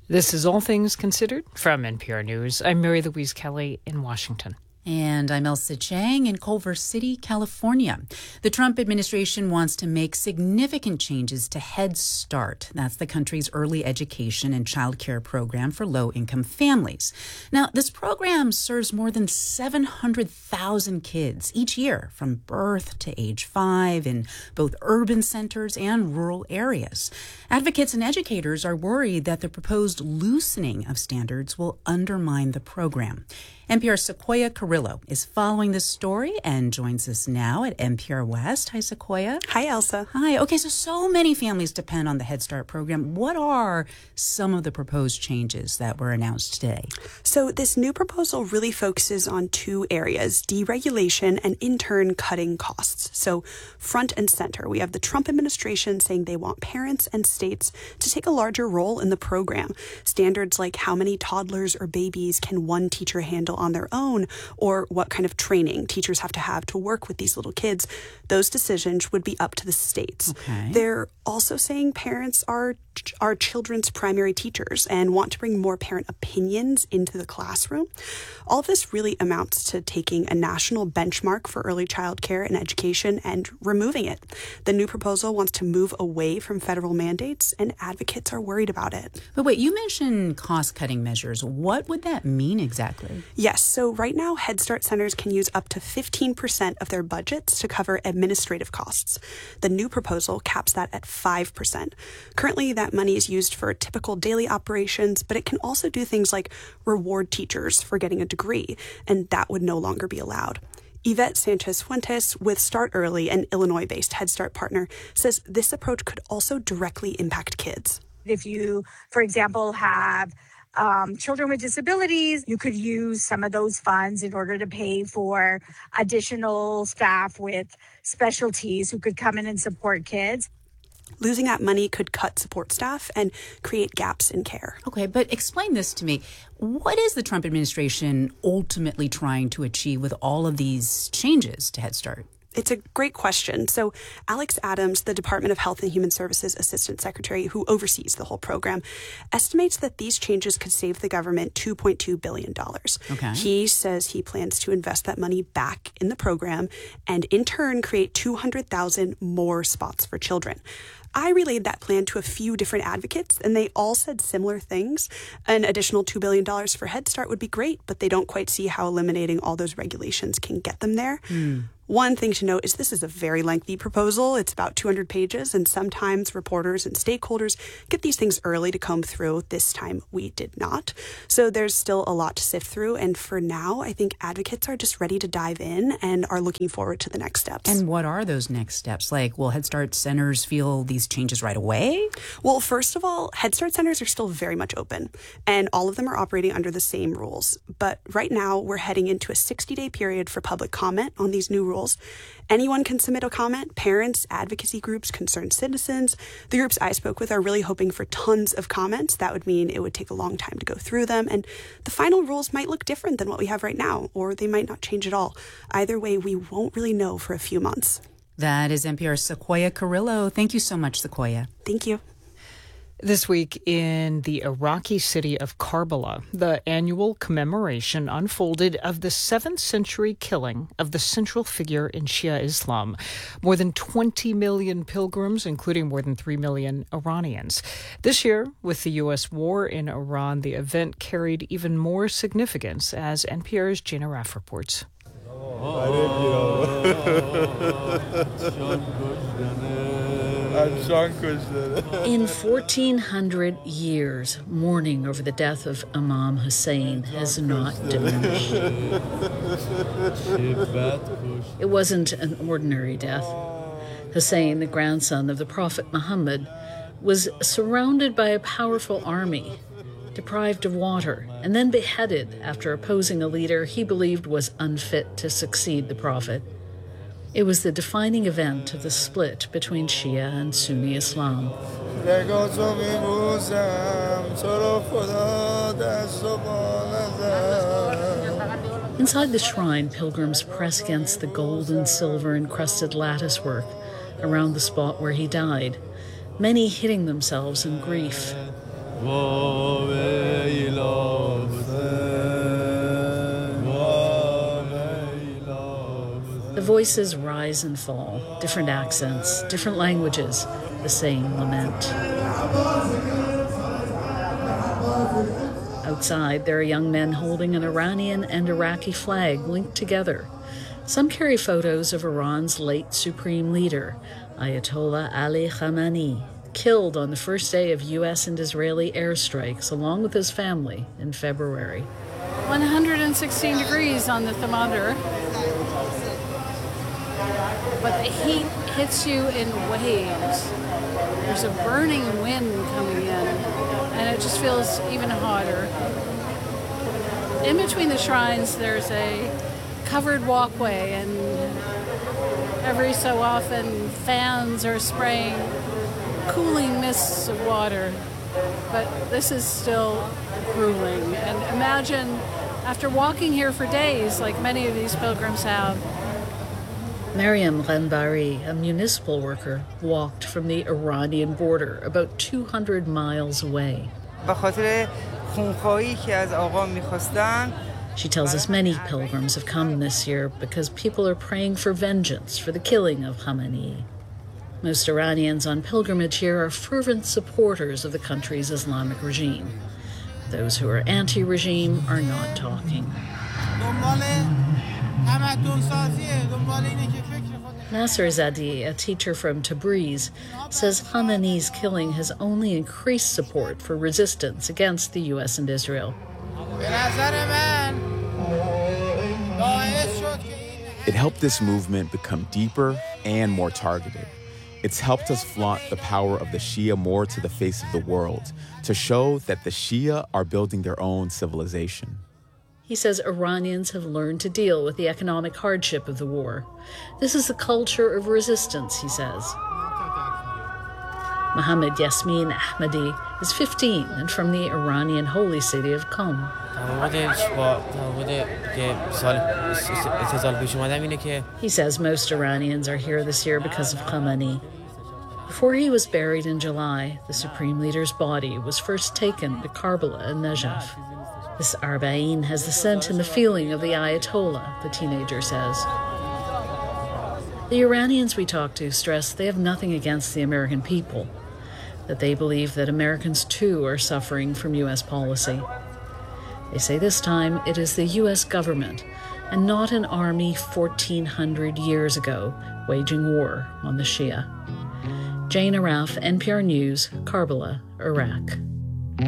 This is All Things Considered from NPR News. I'm Mary Louise Kelly in Washington. And I'm Elsa Chang in Culver City, California. The Trump administration wants to make significant changes to Head Start. That's the country's early education and child care program for low-income families. Now, this program serves more than 700,000 kids each year from birth to age 5 in both urban centers and rural areas. Advocates and educators are worried that the proposed loosening of standards will undermine the program. NPR's Sequoia Carrillo is following this story and joins us now at NPR West. Hi, Sequoia. Hi, Elsa. Hi. Okay, so many families depend on the Head Start program. What are some of the proposed changes that were announced today? So this new proposal really focuses on two areas, deregulation and in turn cutting costs. So front and center, we have the Trump administration saying they want parents and states to take a larger role in the program. Standards like how many toddlers or babies can one teacher handle on their own, or what kind of training teachers have to work with these little kids, those decisions would be up to the states. Okay. They're also saying parents are children's primary teachers and want to bring more parent opinions into the classroom. All of this really amounts to taking a national benchmark for early child care and education and removing it. The new proposal wants to move away from federal mandates, and advocates are worried about it. But wait, you mentioned cost-cutting measures. What would that mean exactly? Yes, so right now, Head Start centers can use up to 15% of their budgets to cover administrative costs. The new proposal caps that at 5%. Currently, that money is used for typical daily operations, but it can also do things like reward teachers for getting a degree, and that would no longer be allowed. Yvette Sanchez-Fuentes with Start Early, an Illinois-based Head Start partner, says this approach could also directly impact kids. If you, for example, have children with disabilities, you could use some of those funds in order to pay for additional staff with specialties who could come in and support kids. Losing that money could cut support staff and create gaps in care. Okay, but explain this to me. What is the Trump administration ultimately trying to achieve with all of these changes to Head Start? It's a great question. So Alex Adams, the Department of Health and Human Services Assistant Secretary who oversees the whole program, estimates that these changes could save the government $2.2 billion. Okay. He says he plans to invest that money back in the program and in turn create 200,000 more spots for children. I relayed that plan to a few different advocates, and they all said similar things. An additional $2 billion for Head Start would be great, but they don't quite see how eliminating all those regulations can get them there. One thing to note is this is a very lengthy proposal. It's about 200 pages, and sometimes reporters and stakeholders get these things early to comb through. This time, we did not. So there's still a lot to sift through, and for now, I think advocates are just ready to dive in and are looking forward to the next steps. And what are those next steps? Like, will Head Start centers feel these changes right away? Well, first of all, Head Start centers are still very much open, and all of them are operating under the same rules. But right now, we're heading into a 60-day period for public comment on these new rules. Anyone can submit a comment. Parents, advocacy groups, concerned citizens. The groups I spoke with are really hoping for tons of comments. That would mean it would take a long time to go through them, and the final rules might look different than what we have right now, or they might not change at all. Either way, we won't really know for a few months. That is NPR's Sequoia Carrillo. Thank you so much, Sequoia. Thank you. This week in the Iraqi city of Karbala, the annual commemoration unfolded of the 7th century killing of the central figure in Shia Islam. More than 20 million pilgrims, including more than 3 million Iranians. This year, with the U.S. war in Iran, the event carried even more significance, as NPR's Gina Raff reports. In 1400 years, mourning over the death of Imam Hussein has not diminished. It wasn't an ordinary death. Hussein, the grandson of the Prophet Muhammad, was surrounded by a powerful army, deprived of water, and then beheaded after opposing a leader he believed was unfit to succeed the Prophet. It was the defining event of the split between Shia and Sunni Islam. Inside the shrine, pilgrims press against the gold and silver encrusted lattice work around the spot where he died, many hitting themselves in grief. The voices rise and fall, different accents, different languages, the same lament. Outside, there are young men holding an Iranian and Iraqi flag linked together. Some carry photos of Iran's late supreme leader, Ayatollah Ali Khamenei, killed on the first day of U.S. and Israeli airstrikes, along with his family, in February. 116 degrees on the thermometer, but the heat hits you in waves. There's a burning wind coming in, and it just feels even hotter. In between the shrines, there's a covered walkway, and every so often fans are spraying cooling mists of water. But this is still grueling. And imagine, after walking here for days, like many of these pilgrims have. Mariam Ghanbari, a municipal worker, walked from the Iranian border about 200 miles away. She tells us many pilgrims have come this year because people are praying for vengeance for the killing of Khamenei. Most Iranians on pilgrimage here are fervent supporters of the country's Islamic regime. Those who are anti-regime are not talking. Nasser Zadi, a teacher from Tabriz, says Khamenei's killing has only increased support for resistance against the U.S. and Israel. It helped this movement become deeper and more targeted. It's helped us flaunt the power of the Shia more to the face of the world, to show that the Shia are building their own civilization. He says Iranians have learned to deal with the economic hardship of the war. This is a culture of resistance, he says. Mohammed Yasmin Ahmadi is 15 and from the Iranian holy city of Qom. He says most Iranians are here this year because of Khamenei. Before he was buried in July, the supreme leader's body was first taken to Karbala and Najaf. This Arba'in has the scent and the feeling of the Ayatollah, the teenager says. The Iranians we talk to stress they have nothing against the American people, that they believe that Americans too are suffering from U.S. policy. They say this time it is the U.S. government and not an army 1,400 years ago waging war on the Shia. Jane Araf, NPR News, Karbala, Iraq.